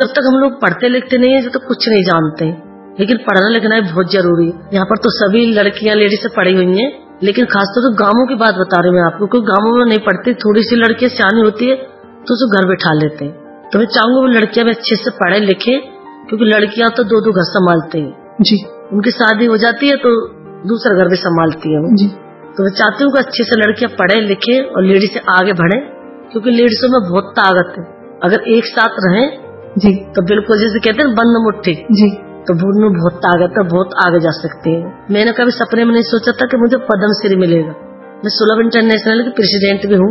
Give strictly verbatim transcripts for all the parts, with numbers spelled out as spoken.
जब तक हम लोग पढ़ते लिखते नहीं है जब तक कुछ नहीं जानते, लेकिन पढ़ना लिखना भी बहुत जरूरी है। यहाँ पर तो सभी लड़कियां लेडीज से पढ़ी हुई हैं, लेकिन खासतौर से गांवों की बात बता रही हूँ मैं आपको, क्योंकि गांवों में नहीं पढ़ती, थोड़ी सी लड़कियां सियानी होती है तो उसे घर बैठा लेते हैं। तो मैं चाहूंगा वो लड़कियां भी अच्छे से पढ़े लिखे, क्योंकि लड़कियां तो दो दो घर संभालते हैं जी, उनकी शादी हो जाती है तो दूसरा घर भी संभालती है जी। तो मैं चाहती हूँ कि अच्छे से लड़कियां पढ़े लिखे और लेडीज से आगे बढ़े, क्योंकि लेडीजों में बहुत ताकत है। अगर एक साथ रहें जी तो बिल्कुल जैसे कहते हैं बंद मुट्ठी जी, तो उनमें बहुत ताकत है, बहुत आगे जा सकते हैं। मैंने कभी सपने में नहीं सोचा था कि मुझे पद्मश्री मिलेगा। मैं सुलभ इंटरनेशनल की प्रेसिडेंट भी हूँ,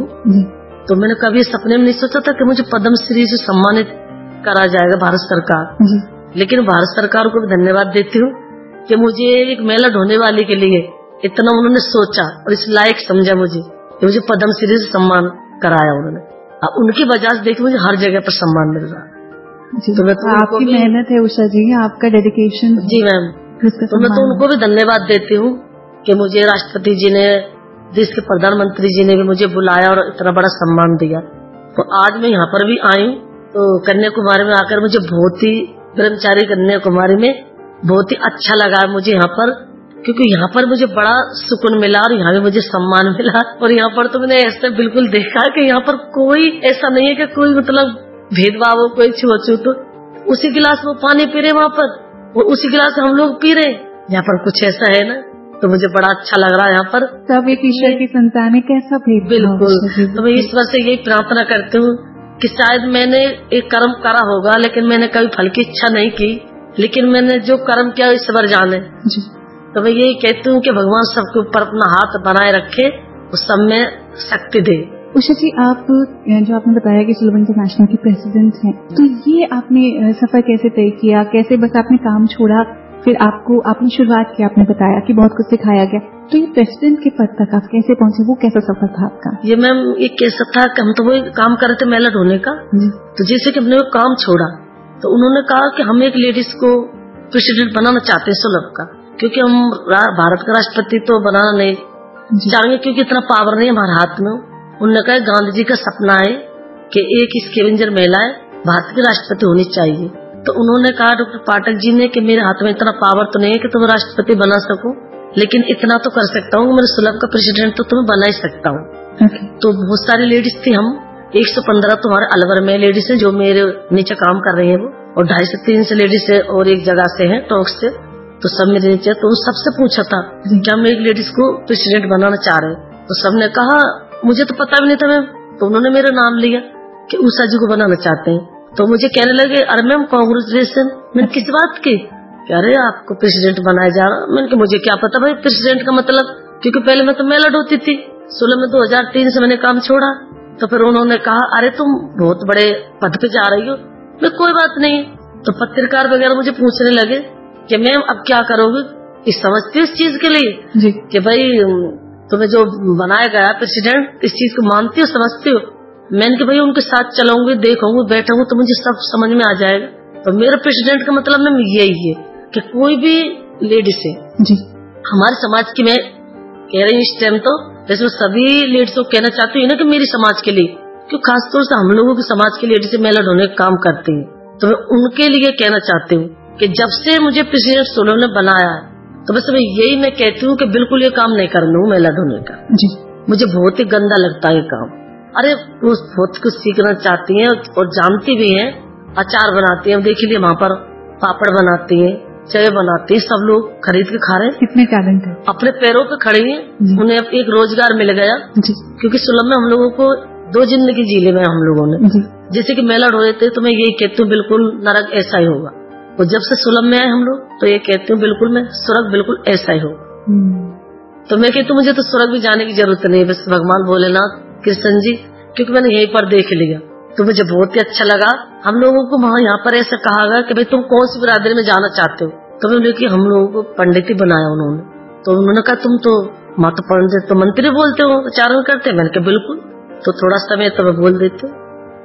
तो मैंने कभी सपने में नहीं सोचा था कि मुझे पद्मश्री से सम्मानित करा जाएगा भारत सरकार जी। लेकिन भारत सरकार को भी धन्यवाद देती हूँ कि मुझे एक महिला ढोने वाली के लिए इतना उन्होंने सोचा और इस लायक समझा मुझे, मुझे पद्मश्री से सम्मान कराया उन्होंने। अब उनकी वजह से देखिए मुझे हर जगह पर सम्मान मिल रहा है जी। तो मैं तो आपकी मेहनत है उषा जी, आपका डेडिकेशन जी मैम। तो मैं तो उनको भी धन्यवाद देती हूँ कि मुझे राष्ट्रपति जी ने, देश के प्रधानमंत्री जी ने भी मुझे बुलाया और इतना बड़ा सम्मान दिया। तो आज मैं यहाँ पर भी आई हूँ, तो कन्याकुमारी में आकर मुझे बहुत ही, ब्रह्मचारी कन्याकुमारी में बहुत ही अच्छा लगा मुझे यहाँ पर, क्योंकि यहाँ पर मुझे बड़ा सुकून मिला और यहाँ भी मुझे सम्मान मिला। और यहाँ पर तो मैंने ऐसा बिल्कुल देखा कि यहाँ पर कोई ऐसा नहीं है कि कोई मतलब भेदभाव हो, कोई छुआछूत हो। उसी गिलास में पानी पी रहे वहाँ पर, वो उसी गिलास हम लोग पी रहे, यहाँ पर कुछ ऐसा है ना, तो मुझे बड़ा अच्छा लग रहा है यहाँ पर। सब एक ईश्वर की संतान है, कैसा भेद? बिल्कुल। तो मैं ईश्वर से यही प्रार्थना करती हूँ कि शायद मैंने एक कर्म करा होगा, लेकिन मैंने कभी फल की इच्छा नहीं की, लेकिन मैंने जो कर्म किया ईश्वर जाने जी। तो मैं यही कहती हूँ कि भगवान सबके ऊपर अपना हाथ बनाए रखे, उस सब में शक्ति दे। उषा जी, आप जो आपने बताया कि सुलभ इंटरनेशनल की प्रेसिडेंट हैं, तो ये आपने सफर कैसे तय किया, कैसे बस आपने काम छोड़ा, फिर आपको आपने शुरुआत की, आपने बताया कि बहुत कुछ सिखाया गया, तो ये प्रेसिडेंट के पद तक आप कैसे पहुंचे, वो कैसा सफर था आपका? ये मैम ये कैसा था कि हम तो वही काम कर रहे थे महिला ढोने का, तो जैसे कि हमने वो काम छोड़ा तो उन्होंने कहा कि हम एक लेडीज को प्रेसिडेंट बनाना चाहते हैं सुलभ का, क्योंकि हम भारत का राष्ट्रपति तो बनाना नहीं चाहेंगे, क्योंकि इतना पावर नहीं हमारे हाथ में। उन्होंने कहा गांधी जी का सपना है कि एक स्कैवेंजर महिला भारत की राष्ट्रपति होनी चाहिए। तो उन्होंने कहा डॉक्टर पाठक जी ने कि मेरे हाथ में इतना पावर तो नहीं है कि तुम राष्ट्रपति बना सको, लेकिन इतना तो कर सकता हूँ, मेरे सुलभ का प्रेसिडेंट तो तुम्हें बना ही सकता हूँ। okay. तो बहुत सारी लेडीज थी, हम एक सौ पंद्रह तुम्हारे अलवर में लेडीज है जो मेरे नीचे काम कर रही है वो, और ढाई से तीन से लेडीज है और एक जगह से है टॉक से, तो सब मेरे नीचे। तो सबसे पूछा था क्या हम एक लेडीज को प्रेसिडेंट बनाना चाह रहे हैं, तो सबने कहा मुझे तो पता भी नहीं था मैम। तो उन्होंने मेरा नाम लिया कि उषा जी को बनाना चाहते हैं, तो मुझे कहने लगे अरे मैम कांग्रेचुलेशन। मैंने किस बात की? अरे आपको प्रेसिडेंट बनाया जा रहा। मैंने कहा मुझे क्या पता भाई प्रेसिडेंट का मतलब, क्योंकि पहले मैं तो महिला ढोती थी, सोलह में दो हजार तीन से मैंने काम छोड़ा। तो फिर उन्होंने कहा अरे तुम बहुत बड़े पद पे जा रही हो। मैं कोई बात नहीं। तो पत्रकार वगैरह मुझे पूछने लगे कि मैम अब क्या करोगे, इस समझती हो इस चीज के लिए जी कि भाई तुम्हें जो बनाया गया प्रेसिडेंट इस चीज को मानती हो, समझती हो? मैंने कि भाई उनके साथ चलाऊंगी, देखूंगी, बैठूंगी तो मुझे सब समझ में आ जाएगा। तो मेरे प्रेसिडेंट का मतलब मैम यही है कि कोई भी लेडीज है जी हमारे समाज की, मैं कह रही हूँ इस टाइम तो जैसे सभी लेडीज को कहना चाहती हूँ ना कि मेरी समाज के लिए, क्योंकि खासतौर से हम लोगों के समाज के लेडीज महिला ढोने का काम करती है, तो मैं उनके लिए कहना चाहती हूँ कि जब से मुझे प्रेसिडेंट सुलभ ने बनाया है तो बस मैं यही मैं कहती हूँ कि बिल्कुल ये काम नहीं करना हूँ महिला ढोने का जी। मुझे बहुत ही गंदा लगता है ये काम। अरे वो बहुत कुछ सीखना चाहती हैं और जानती भी हैं, अचार बनाती हैं, देख लीजिए वहाँ पर पापड़ बनाती हैं, चाय बनाती है, सब लोग खरीद के खा रहे हैं। कितने टैलेंट है, अपने पैरों पे खड़ी हैं, उन्हें एक रोजगार मिल गया जी। क्योंकि सुलभ में हम लोगों को दो जिंदगी जी ली में हम लोगों ने जी। जैसे कि मेला ढोए थे तो मैं यही कहती हूँ बिल्कुल नरक ऐसा ही होगा, और जब से सुलभ में आए हम लोग तो ये कहती हूँ बिल्कुल मैं स्वर्ग बिल्कुल ऐसा ही होगा। तो मैं कहती हूँ मुझे तो स्वर्ग भी जाने की जरूरत नहीं, बस भगवान भोलेनाथ कृष्ण जी, क्योंकि मैंने यहीं पर देख लिया तो मुझे बहुत ही अच्छा लगा। हम लोगों को वहाँ यहाँ पर ऐसा कहा गया कि भाई तुम कौन सी बिरादरी में जाना चाहते हो, तो मैंने कि हम लोगों को पंडित ही बनाया उन्होंने। तो उन्होंने कहा तुम तो माता पंडित तो मंत्री बोलते हो, उच्चारण करते। मैंने कहा बिल्कुल, तो थोड़ा समय तो मैं बोल देती हूँ।